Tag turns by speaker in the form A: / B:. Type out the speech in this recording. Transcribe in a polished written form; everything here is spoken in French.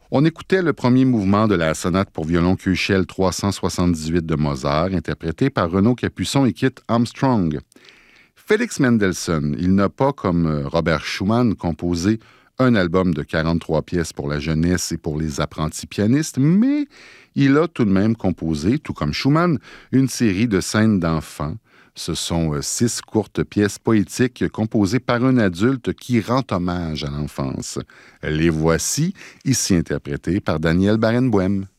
A: On écoutait le premier mouvement de la sonate pour violon Köchel 378 de Mozart, interprété par Renaud Capuçon et Kit Armstrong. Félix Mendelssohn, il n'a pas, comme Robert Schumann, composé un album de 43 pièces pour la jeunesse et pour les apprentis pianistes, mais il a tout de même composé, tout comme Schumann, une série de scènes d'enfants. Ce sont 6 courtes pièces poétiques composées par un adulte qui rend hommage à l'enfance. Les voici, ici interprétées par Daniel Barenboim.